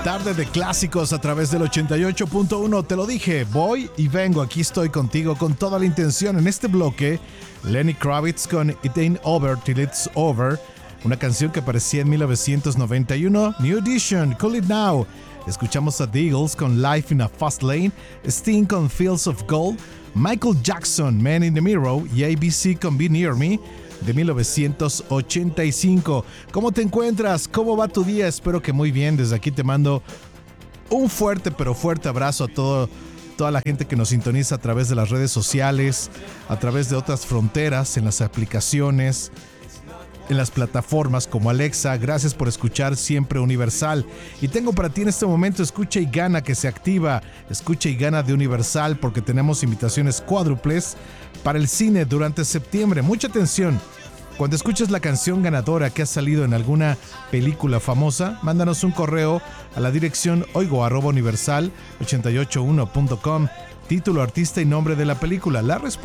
Tarde de clásicos a través del 88.1. Te lo dije, voy y vengo. Aquí estoy contigo con toda la intención. En este bloque, Lenny Kravitz con It Ain't Over Till It's Over, una canción que aparecía en 1991. New Edition, Call It Now. Escuchamos a The Eagles con Life in a Fast Lane, Sting con Fields of Gold, Michael Jackson, Man in the Mirror y ABC con Be Near Me de 1985. ¿Cómo te encuentras? ¿Cómo va tu día? Espero que muy bien. Desde aquí te mando un fuerte pero fuerte abrazo a toda la gente que nos sintoniza a través de las redes sociales, a través de otras fronteras, en las aplicaciones, en las plataformas como Alexa. Gracias por escuchar siempre Universal. Y tengo para ti en este momento Escucha y Gana, que se activa. Escucha y Gana de Universal, porque tenemos invitaciones cuádruples para el cine durante septiembre. Mucha atención. Cuando escuches la canción ganadora que ha salido en alguna película famosa, mándanos un correo a la dirección oigo@universal881.com, título, artista y nombre de la película. La respuesta